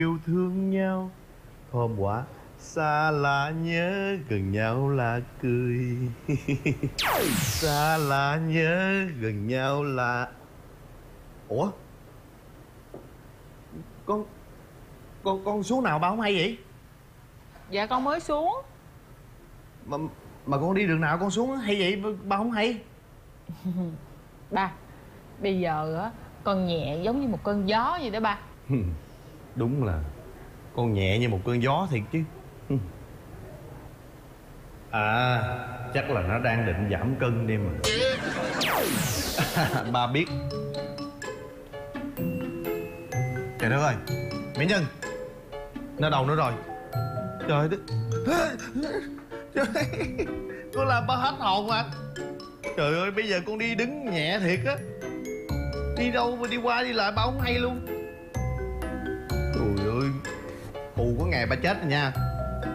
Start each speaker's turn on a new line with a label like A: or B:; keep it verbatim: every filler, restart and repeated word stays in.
A: Yêu thương nhau thơm quá, xa lạ nhớ gần nhau là cười. Xa lạ nhớ gần nhau là... Ủa? Con... Con con số nào ba không hay vậy?
B: Dạ con mới xuống.
A: Mà mà con đi đường nào con xuống hay vậy ba không hay?
B: Ba, bây giờ á con nhẹ giống như một cơn gió vậy đó ba.
A: Đúng là con nhẹ như một cơn gió thiệt chứ. À, chắc là nó đang định giảm cân đi mà. Ba biết. Trời đất ơi, mỹ nhân, nó đâu nữa rồi? Trời đất. Trời, con làm ba hết hồn mà. Trời ơi, bây giờ con đi đứng nhẹ thiệt á. Đi đâu mà đi qua đi lại ba không hay luôn. Trời ơi, hù có ngày ba chết rồi nha.